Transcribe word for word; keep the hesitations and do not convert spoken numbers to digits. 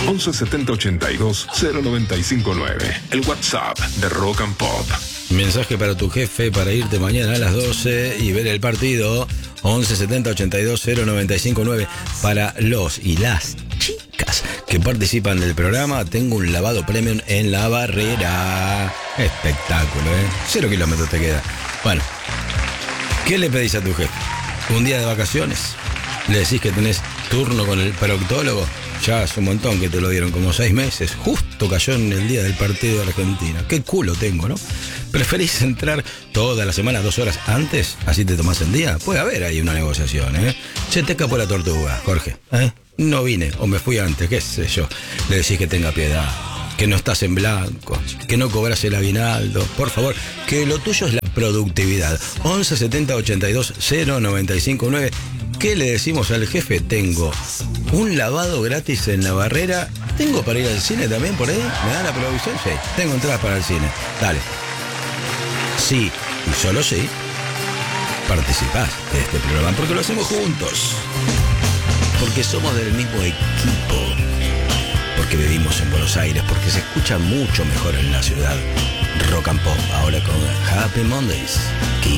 once setenta ochenta y dos cero noventa y cinco nueve. El WhatsApp de Rock and Pop. Mensaje para tu jefe para irte mañana a las doce y ver el partido. once setenta ochenta y dos cero noventa y cinco nueve. Para los y las chicas que participan del programa, tengo un lavado premium en La Barrera. Espectáculo, ¿eh? Cero kilómetros te queda. Bueno, ¿qué le pedís a tu jefe? ¿Un día de vacaciones? ¿Le decís que tenés turno con el proctólogo? Ya hace un montón que te lo dieron, como seis meses. Justo cayó en el día del partido de Argentina. Qué culo tengo, ¿no? ¿Preferís entrar toda la semana dos horas antes? ¿Así te tomás el día? Puede haber ahí una negociación, ¿eh? Che, te escapó la tortuga, Jorge. ¿Eh? No vine o me fui antes, qué sé yo. Le decís que tenga piedad, que no estás en blanco, que no cobras el aguinaldo. Por favor, que lo tuyo es la productividad. once setenta ochenta y dos cero noventa y cinco nueve. ¿Qué le decimos al jefe? Tengo un lavado gratis en La Barrera. ¿Tengo para ir al cine también por ahí? ¿Me dan la provisión? Sí, tengo entradas para el cine. Dale. Sí, y solo sí, participás de este programa, porque lo hacemos juntos. Porque somos del mismo equipo. Porque vivimos en Buenos Aires, porque se escucha mucho mejor en la ciudad. Rock and Pop, ahora con Happy Mondays. King.